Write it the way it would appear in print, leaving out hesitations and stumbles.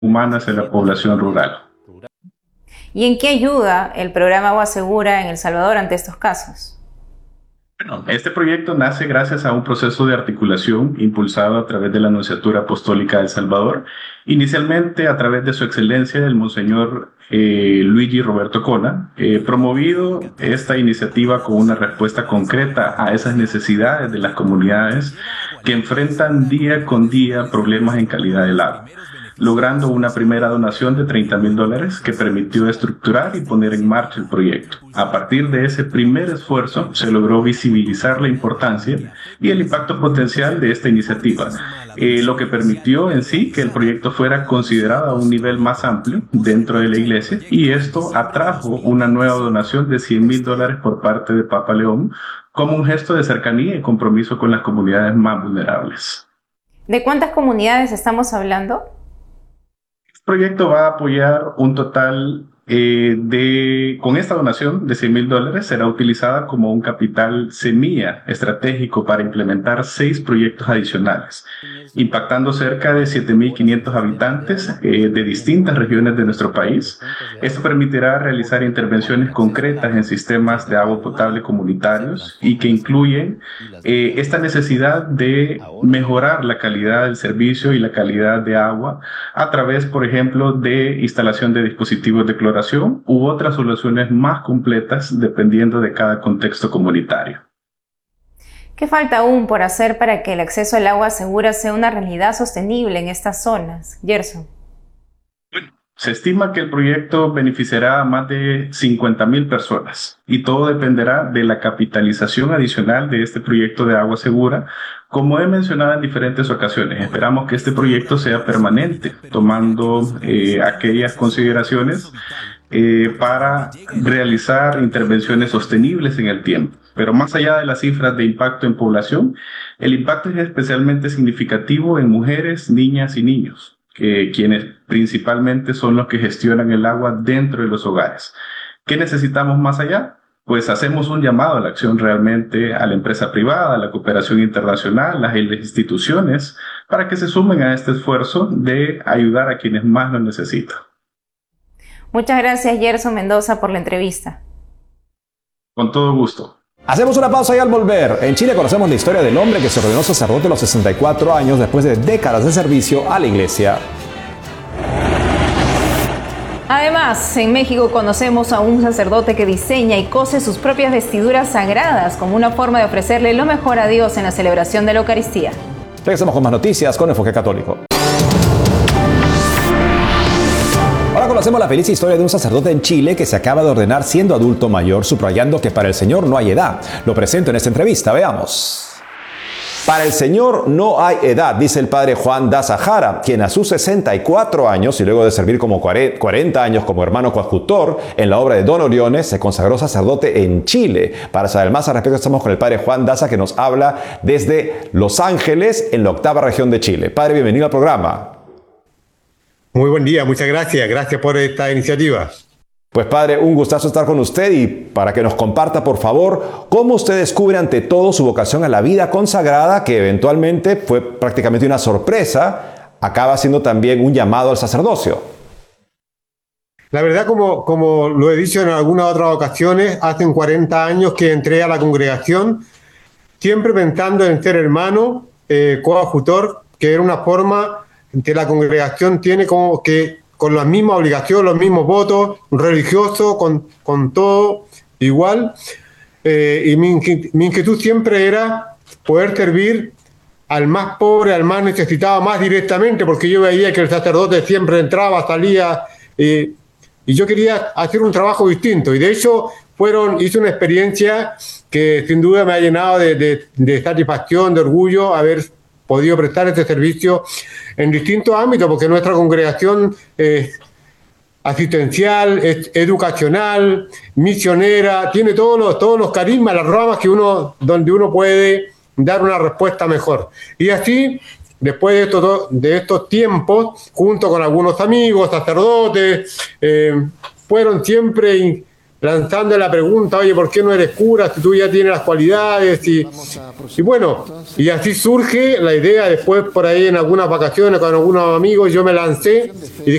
humanas en la población rural. ¿Y en qué ayuda el programa Agua Segura en El Salvador ante estos casos? Bueno, este proyecto nace gracias a un proceso de articulación impulsado a través de la Nunciatura Apostólica de El Salvador, inicialmente a través de su excelencia el Monseñor Luigi Roberto Cona, promovido esta iniciativa con una respuesta concreta a esas necesidades de las comunidades que enfrentan día con día problemas en calidad del agua, logrando una primera donación de $30,000 que permitió estructurar y poner en marcha el proyecto. A partir de ese primer esfuerzo se logró visibilizar la importancia y el impacto potencial de esta iniciativa, lo que permitió en sí que el proyecto fuera considerado a un nivel más amplio dentro de la iglesia, y esto atrajo una nueva donación de $100,000 por parte de Papa León como un gesto de cercanía y compromiso con las comunidades más vulnerables. ¿De cuántas comunidades estamos hablando? El proyecto va a apoyar un total con esta donación de $100,000 será utilizada como un capital semilla estratégico para implementar 6 proyectos adicionales, impactando cerca de 7,500 habitantes de distintas regiones de nuestro país. Esto permitirá realizar intervenciones concretas en sistemas de agua potable comunitarios y que incluyen esta necesidad de mejorar la calidad del servicio y la calidad de agua a través, por ejemplo, de instalación de dispositivos de cloración u otras soluciones más completas dependiendo de cada contexto comunitario. ¿Qué falta aún por hacer para que el acceso al agua segura sea una realidad sostenible en estas zonas? Gerson. Se estima que el proyecto beneficiará a más de 50,000 personas y todo dependerá de la capitalización adicional de este proyecto de agua segura. Como he mencionado en diferentes ocasiones, esperamos que este proyecto sea permanente, tomando aquellas consideraciones para realizar intervenciones sostenibles en el tiempo. Pero más allá de las cifras de impacto en población, el impacto es especialmente significativo en mujeres, niñas y niños, quienes principalmente son los que gestionan el agua dentro de los hogares. ¿Qué necesitamos más allá? Pues hacemos un llamado a la acción realmente a la empresa privada, a la cooperación internacional, a las instituciones, para que se sumen a este esfuerzo de ayudar a quienes más lo necesitan. Muchas gracias, Gerson Mendoza, por la entrevista. Con todo gusto. Hacemos una pausa y al volver, en Chile conocemos la historia del hombre que se ordenó sacerdote a los 64 años después de décadas de servicio a la iglesia. Además, en México conocemos a un sacerdote que diseña y cose sus propias vestiduras sagradas como una forma de ofrecerle lo mejor a Dios en la celebración de la Eucaristía. Regresamos con más noticias con Enfoque Católico. Ahora conocemos la feliz historia de un sacerdote en Chile que se acaba de ordenar siendo adulto mayor, subrayando que para el Señor no hay edad. Lo presento en esta entrevista, veamos. Para el Señor no hay edad, dice el padre Juan Daza Jara, quien a sus 64 años y luego de servir como 40 años como hermano coadjutor en la obra de Don Oriones, se consagró sacerdote en Chile. Para saber más al respecto estamos con el padre Juan Daza, que nos habla desde Los Ángeles, en la 8ª región de Chile. Padre, bienvenido al programa. Muy buen día, muchas gracias. Gracias por esta iniciativa. Pues padre, un gustazo estar con usted y para que nos comparta, por favor, cómo usted descubre ante todo su vocación a la vida consagrada, que eventualmente fue prácticamente una sorpresa, acaba siendo también un llamado al sacerdocio. La verdad, como lo he dicho en algunas otras ocasiones, hace 40 años que entré a la congregación, siempre pensando en ser hermano, coadjutor, que era una forma que la congregación tiene como que con las mismas obligaciones, los mismos votos, religiosos, con todo igual. Y mi inquietud siempre era poder servir al más pobre, al más necesitado, más directamente, porque yo veía que el sacerdote siempre entraba, salía, y yo quería hacer un trabajo distinto. Y de hecho hice una experiencia que sin duda me ha llenado de satisfacción, de orgullo, haber podido prestar este servicio en distintos ámbitos, porque nuestra congregación es asistencial, es educacional, misionera, tiene todos los carismas, las ramas donde uno puede dar una respuesta mejor. Y así, después de estos tiempos, junto con algunos amigos, sacerdotes, fueron siempre lanzando la pregunta, oye, ¿por qué no eres cura si tú ya tienes las cualidades? Y bueno, y así surge la idea. Después por ahí en algunas vacaciones con algunos amigos yo me lancé y dije,